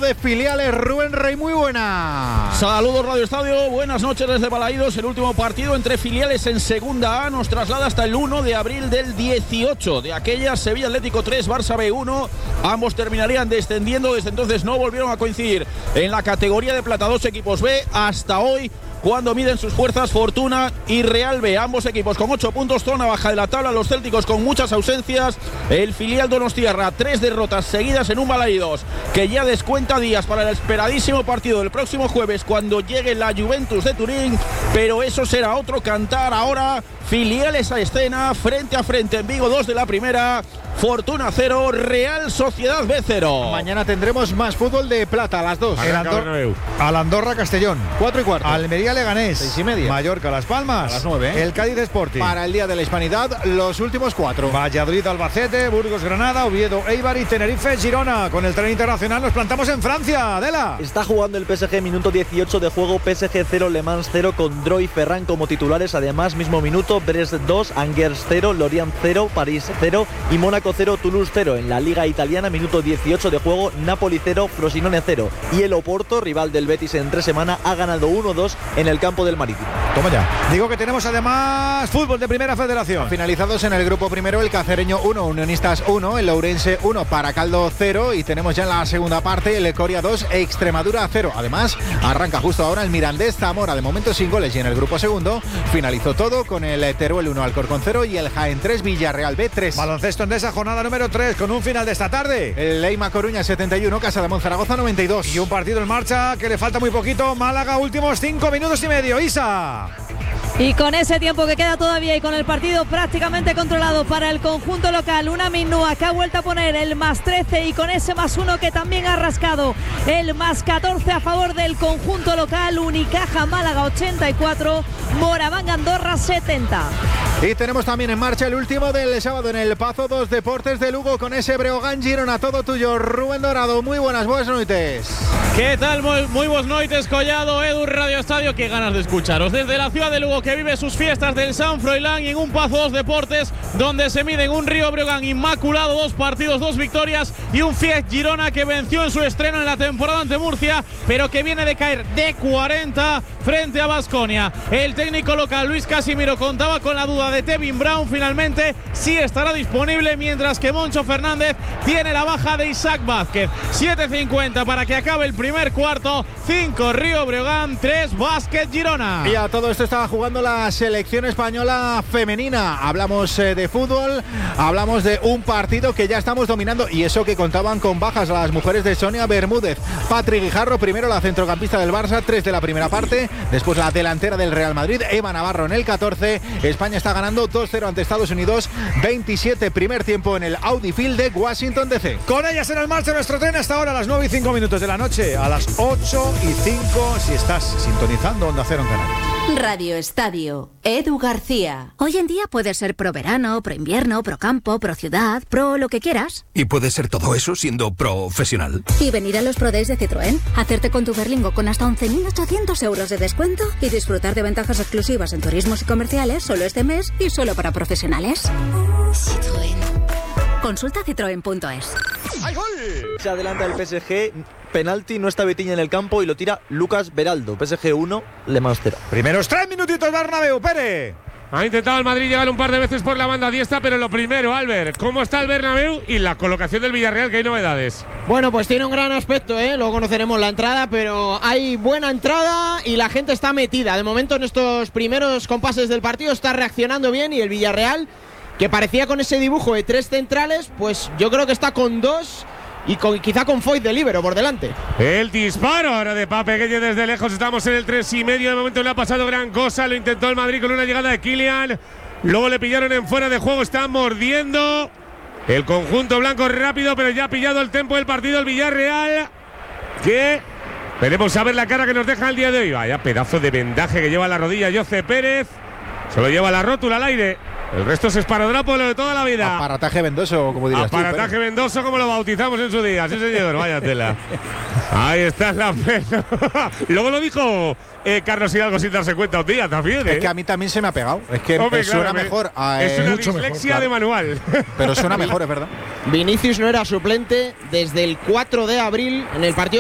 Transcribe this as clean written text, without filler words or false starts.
de Filiales. Rubén Rey, muy buenas. Saludos Radio Estadio, buenas noches desde Balaídos. El último partido entre Filiales en Segunda A nos traslada hasta el 1 de abril del 18. De aquella Sevilla Atlético 3, Barça B 1. Ambos terminarían descendiendo. Desde entonces no volvieron a coincidir en la categoría de plata. Dos equipos B hasta hoy, cuando miden sus fuerzas Fortuna y Real B. Ambos equipos con 8 puntos, zona baja de la tabla. Los célticos con muchas ausencias. El filial Donostiarra, 3 derrotas seguidas en un Balaídos que ya descuenta días para el esperadísimo partido del próximo jueves, cuando llegue la Juventus de Turín. Pero eso será otro cantar. Ahora Filiales a escena, frente a frente en Vigo, 2 de la primera. Fortuna 0, Real Sociedad B 0. Mañana tendremos más fútbol de plata a las 2. Al Andorra Castellón, 4:15. Almería Leganés, 6:30. Mallorca Las Palmas, a las 9. El Cádiz Sporting. Para el Día de la Hispanidad, los últimos 4. Valladolid Albacete, Burgos Granada, Oviedo Eibar y Tenerife Girona. Con el tren internacional nos plantamos en Francia. Adela. Está jugando el PSG, minuto 18 de juego. PSG 0, Le Mans 0, con Dreux y Ferran como titulares. Además, mismo minuto, Brest 2, Angers 0, Lorient 0, París 0 y Mónaco 0, Toulouse 0. En la Liga Italiana, minuto 18 de juego, Napoli 0, Frosinone 0. Y el Oporto, rival del Betis en 3 semanas, ha ganado 1-2 en el campo del Marítimo. Toma ya. Digo que tenemos además fútbol de Primera Federación. Finalizados en el grupo primero, el Cacereño 1, Unionistas 1, el Ourense 1, Paracaldo 0. Y tenemos ya en la segunda parte el Coria 2, Extremadura 0. Además, arranca justo ahora el Mirandés Zamora, de momento sin goles. Y en el grupo segundo finalizó todo con el Teruel 1, Alcorcón 0 y el Jaén 3, Villarreal B 3. Baloncesto en esa jornada número 3, con un final de esta tarde. El Leima Coruña 71, Casa de Monzaragoza 92. Y un partido en marcha que le falta muy poquito. Málaga, últimos 5 minutos y medio. Isa. Y con ese tiempo que queda todavía y con el partido prácticamente controlado para el conjunto local, una Minúa que ha vuelto a poner el más 13 y con ese más 1 que también ha rascado el más 14 a favor del conjunto local. Unicaja Málaga 84, Moraván Andorra 70. Y tenemos también en marcha el último del sábado en el Pazo dos Deportes de Lugo con ese Breogán Girona. Todo tuyo, Rubén Dorado. Muy buenas noches. ¿Qué tal? Muy buenas noches, Collado, Edu, Radio Estadio. Qué ganas de escucharos. Desde la ciudad de Lugo, que vive sus fiestas del San Froilán, y en un Pazo dos Deportes donde se miden un Río Breogán inmaculado, 2 partidos, 2 victorias, y un Fies Girona que venció en su estreno en la temporada ante Murcia, pero que viene de caer de 40 frente a Baskonia. El técnico local, Luis Casimiro, contaba con la duda de Tevin Brown. Finalmente sí estará disponible, mientras que Moncho Fernández tiene la baja de Isaac Vázquez. 7:50 para que acabe el primer cuarto. 5 Río Breogán, 3 Básquet Girona. Y a todo esto estaba jugando la selección española femenina. Hablamos de fútbol, hablamos de un partido que ya estamos dominando, y eso que contaban con bajas las mujeres de Sonia Bermúdez. Patri Guijarro, primero la centrocampista del Barça, 3 de la primera parte. Después la delantera del Real Madrid, Eva Navarro en el 14. España está ganando 2-0 ante Estados Unidos, 27 primer tiempo en el Audi Field de Washington DC. Con ellas en el marcha nuestro tren hasta ahora a las 9:05 de la noche, a las 8:05 si estás sintonizando Onda Cero en Canarias. Radio Estadio, Edu García. Hoy en día puede ser pro verano, pro invierno, pro campo, pro ciudad, pro lo que quieras. Y puede ser todo eso siendo profesional. Y venir a los Pro Days de Citroën, hacerte con tu Berlingo con hasta 11.800 euros de descuento y disfrutar de ventajas exclusivas en turismos y comerciales solo este mes y solo para profesionales. Citroën. Consulta citroen.es. Se adelanta el PSG, penalti, no está Betiña en el campo y lo tira Lucas Beraldo. PSG 1, Le Mans 0. Primeros 3 minutitos, Bernabéu, Pérez. Ha intentado el Madrid llegar un par de veces por la banda diestra, pero lo primero, Albert, ¿cómo está el Bernabéu y la colocación del Villarreal, que hay novedades? Bueno, pues tiene un gran aspecto, luego conoceremos la entrada, pero hay buena entrada y la gente está metida. De momento en estos primeros compases del partido está reaccionando bien, y el Villarreal, que parecía con ese dibujo de 3 centrales, pues yo creo que está con 2 y quizá con Foyt de líbero por delante. El disparo ahora de Pape Gueye desde lejos. Estamos en el 3,5. De momento no le ha pasado gran cosa. Lo intentó el Madrid con una llegada de Kylian. Luego le pillaron en fuera de juego. Está mordiendo el conjunto blanco rápido, pero ya ha pillado el tempo del partido el Villarreal, que veremos a ver la cara que nos deja el día de hoy. Vaya pedazo de vendaje que lleva la rodilla Jose Pérez. Se lo lleva la rótula al aire. El resto es esparadrapo de toda la vida. Aparataje vendoso, como dirías tú. Aparataje vendoso, como lo bautizamos en su día. Sí, señor, vaya tela. Ahí está la pena. Luego lo dijo Carlos Hidalgo sin darse cuenta un día también. Es que a mí también se me ha pegado. Es que hombre, suena claro, mejor. Es una mucho dislexia mejor, de manual. Pero suena mejor, es verdad. Vinicius no era suplente desde el 4 de abril en el partido